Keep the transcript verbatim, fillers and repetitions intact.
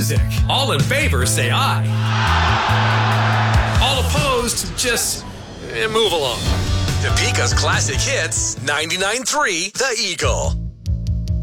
music. All in favor, say aye. All opposed, just eh, move along. Topeka's Classic Hits, ninety-nine point three The Eagle.